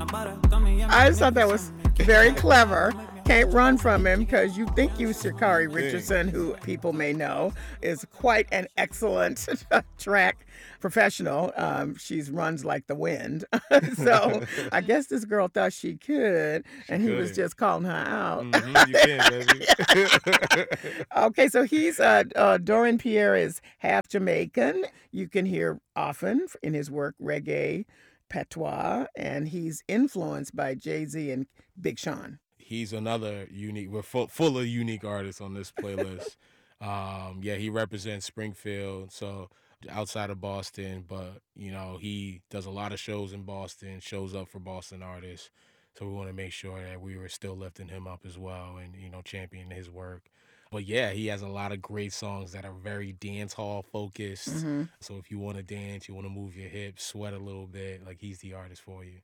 I just thought that was very clever. Can't run from him because you think you Sha'Carri Richardson, who people may know is quite an excellent track professional. She runs like the wind. So I guess this girl thought she could, and he was just calling her out. You can, baby. Okay, so he's Dorian Pierre is half Jamaican. You can hear often in his work reggae, patois, and he's influenced by Jay-Z and Big Sean. He's another unique. We're full of unique artists on this playlist. He represents Springfield, so outside of Boston, but he does a lot of shows in Boston, shows up for Boston artists. So we want to make sure that we were still lifting him up as well and championing his work. But yeah, he has a lot of great songs that are very dance hall focused. Mm-hmm. So if you want to dance, you want to move your hips, sweat a little bit, like he's the artist for you.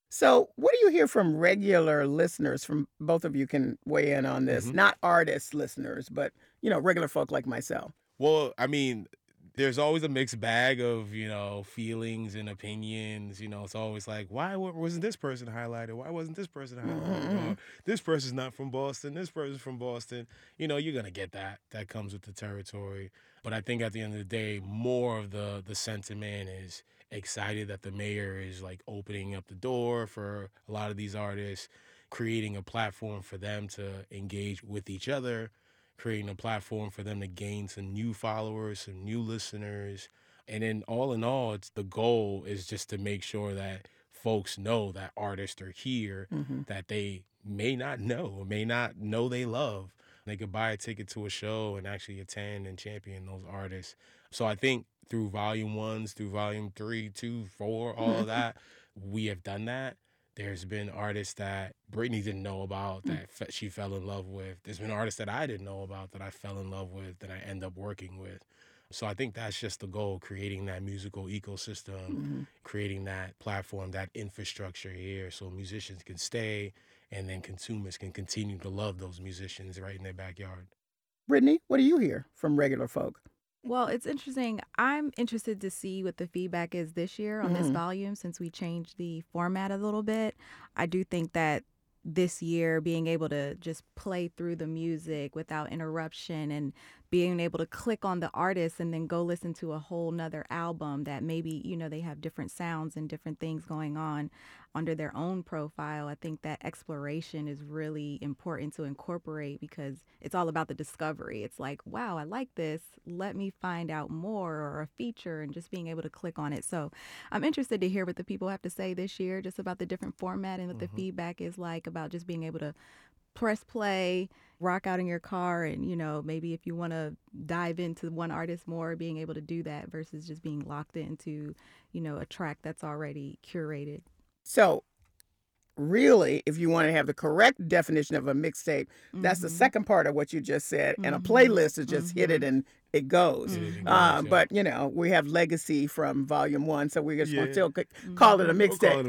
So what do you hear from regular listeners? From both of you can weigh in on this. Not artist listeners, but regular folk like myself. Well, I mean, there's always a mixed bag of feelings and opinions. It's always like, why wasn't this person highlighted? Why wasn't this person highlighted? Or, this person's not from Boston. This person's from Boston. You're gonna get that. That comes with the territory. But I think at the end of the day, more of the sentiment is excited that the mayor is like opening up the door for a lot of these artists, creating a platform for them to engage with each other, creating a platform for them to gain some new followers, some new listeners. And then all in all, the goal is just to make sure that folks know that artists are here that they may not know they love. They could buy a ticket to a show and actually attend and champion those artists. So I think through volume 1s, through volume 3, 2, 4, all of that, we have done that. There's been artists that Brittany didn't know about that she fell in love with. There's been artists that I didn't know about that I fell in love with, that I end up working with. So I think that's just the goal, creating that musical ecosystem, creating that platform, that infrastructure here so musicians can stay and then consumers can continue to love those musicians right in their backyard. Brittany, what do you hear from regular folk? Well, it's interesting. I'm interested to see what the feedback is this year on this volume since we changed the format a little bit. I do think that this year being able to just play through the music without interruption and being able to click on the artist and then go listen to a whole nother album that maybe, they have different sounds and different things going on under their own profile. I think that exploration is really important to incorporate because it's all about the discovery. It's like, wow, I like this. Let me find out more, or a feature, and just being able to click on it. So I'm interested to hear what the people have to say this year just about the different format and what the feedback is like about just being able to press play, rock out in your car, and maybe if you want to dive into one artist more, being able to do that versus just being locked into a track that's already curated. So really, if you want to have the correct definition of a mixtape, that's the second part of what you just said, and a playlist is just hit it and it goes. But we have legacy from volume 1, so we just want to still call it a mixtape.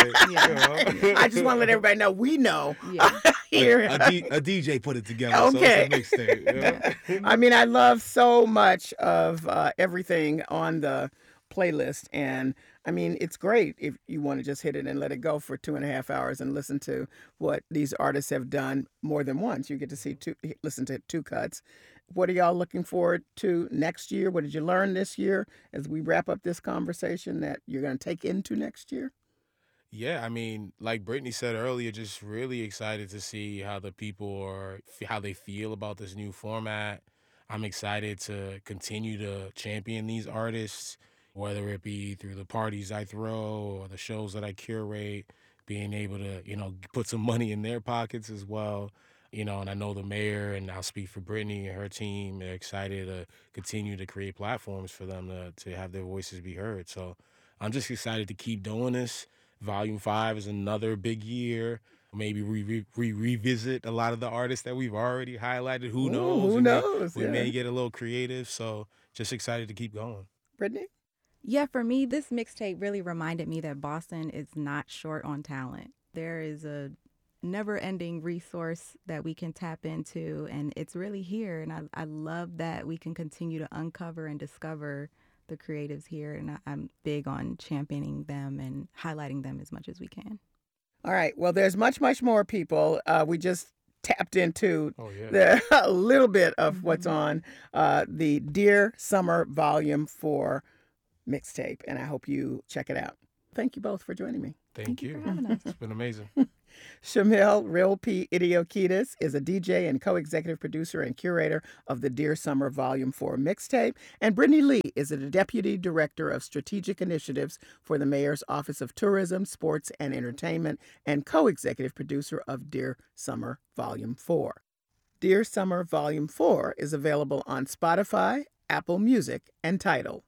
I just want to let everybody know we know. Here. A DJ put it together. Okay. So it's a mixtape. I mean, I love so much of everything on the playlist, and I mean, it's great if you want to just hit it and let it go for 2.5 hours and listen to what these artists have done more than once. You get to listen to 2 cuts. What are y'all looking forward to next year? What did you learn this year as we wrap up this conversation that you're going to take into next year? Yeah, I mean, like Brittany said earlier, just really excited to see how the people how they feel about this new format. I'm excited to continue to champion these artists, whether it be through the parties I throw or the shows that I curate, being able to, put some money in their pockets as well. And I know the mayor, and I'll speak for Brittany and her team, they're excited to continue to create platforms for them to have their voices be heard. So I'm just excited to keep doing this. Volume 5 is another big year. Maybe we revisit a lot of the artists that we've already highlighted. Who knows? Who knows? We may get a little creative. So just excited to keep going. Brittany? Yeah, for me, this mixtape really reminded me that Boston is not short on talent. There is a never-ending resource that we can tap into, and it's really here. And I love that we can continue to uncover and discover the creatives here, and I'm big on championing them and highlighting them as much as we can. All right. Well, there's much, much more, people. We just tapped into a little bit of what's on the Dear Summer Volume 4 mixtape, and I hope you check it out. Thank you both for joining me. Thank you. For having us. It's been amazing. Shamil Real P. Idiokitis is a DJ and co-executive producer and curator of the Dear Summer Volume 4 mixtape. And Brittany Lee is the Deputy Director of Strategic Initiatives for the Mayor's Office of Tourism, Sports, and Entertainment and co-executive producer of Dear Summer Volume 4. Dear Summer Volume 4 is available on Spotify, Apple Music, and Tidal.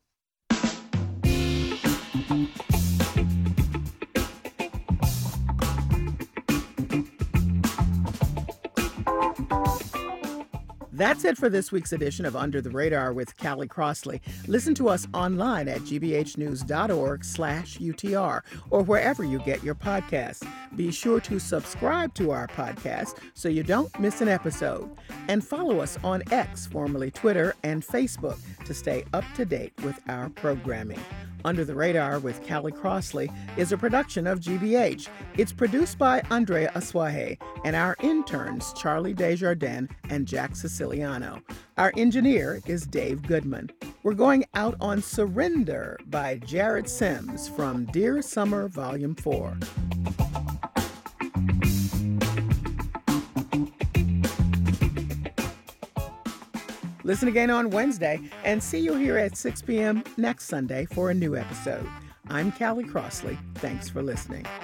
That's it for this week's edition of Under the Radar with Callie Crossley. Listen to us online at gbhnews.org/UTR or wherever you get your podcasts. Be sure to subscribe to our podcast so you don't miss an episode. And follow us on X, formerly Twitter, and Facebook to stay up to date with our programming. Under the Radar with Callie Crossley is a production of GBH. It's produced by Andrea Aswahe and our interns Charlie Desjardins and Jack Siciliano. Our engineer is Dave Goodman. We're going out on Surrender by Jared Sims from Dear Summer Volume 4. Listen again on Wednesday and see you here at 6 p.m. next Sunday for a new episode. I'm Callie Crossley. Thanks for listening.